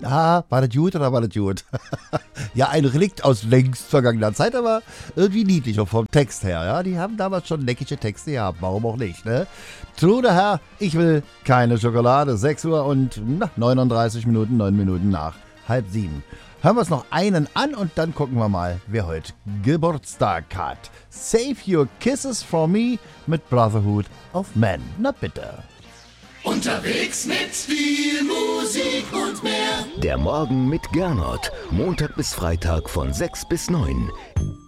Ja, war das gut oder war das gut? Ja, ein Relikt aus längst vergangener Zeit, aber irgendwie niedlich, auch vom Text her. Ja, die haben damals schon leckige Texte gehabt, warum auch nicht, ne? True der Herr, ich will keine Schokolade. 6 Uhr und 39 Minuten, 9 Minuten nach 6:30. Hören wir uns noch einen an und dann gucken wir mal, wer heute Geburtstag hat. Save Your Kisses for Me mit Brotherhood of Men. Na bitte. Unterwegs mit viel Musik und mehr. Der Morgen mit Gernot. Montag bis Freitag von 6 bis 9.